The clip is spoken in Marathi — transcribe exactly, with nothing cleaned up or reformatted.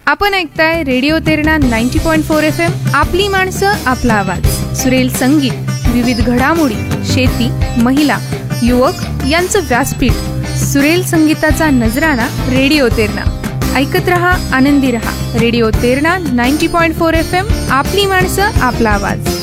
आपण ऐकताय radio Terna ninety point four F M. आपली माणसं आपला आवाज. सुरेल संगीत, विविध घडामोडी, शेती, महिला, युवक यांचं व्यासपीठ. सुरेल संगीताचा नजराणा रेडिओ तेरणा. ऐकत रहा, आनंदी रहा. Radio Terna ninety point four F M. आपली माणसं आपला आवाज.